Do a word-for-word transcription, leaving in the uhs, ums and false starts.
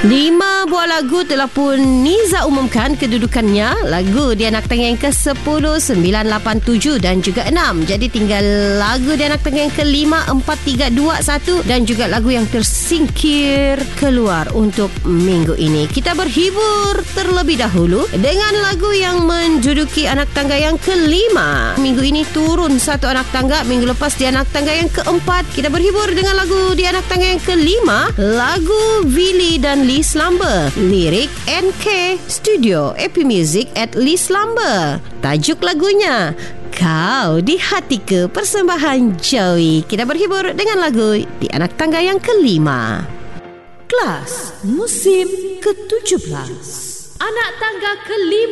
Lima buah lagu telah pun Niza umumkan kedudukannya. Lagu di anak tangga yang ke sepuluh, sembilan, lapan, tujuh dan juga enam. Jadi tinggal lagu di anak tangga yang ke lima, empat, tiga, dua, satu dan juga lagu yang tersingkir keluar untuk minggu ini. Kita berhibur terlebih dahulu dengan lagu yang menduduki anak tangga yang kelima. Minggu ini turun satu anak tangga. Minggu lepas di anak tangga yang keempat. Kita berhibur dengan lagu di anak tangga yang kelima. Lagu Willy dan Lee Slumber. Lirik N K Studio A P Music at Lee Slumber. Tajuk lagunya Kau di Hatiku, persembahan Joey. Kita berhibur dengan lagu di anak tangga yang kelima. Kelas musim ketujuh belas. Anak tangga kelima.